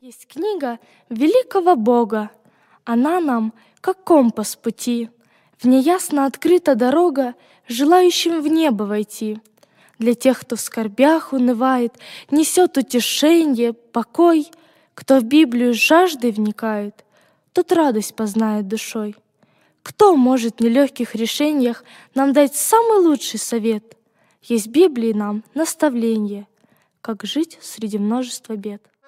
Есть книга великого Бога. Она нам, как компас пути. В ней ясно открыта дорога желающим в небо войти. Для тех, кто в скорбях унывает, несет утешенье, покой. Кто в Библию с жаждой вникает, тот радость познает душой. Кто может в нелегких решениях нам дать самый лучший совет? Есть в Библии нам наставление, как жить среди множества бед.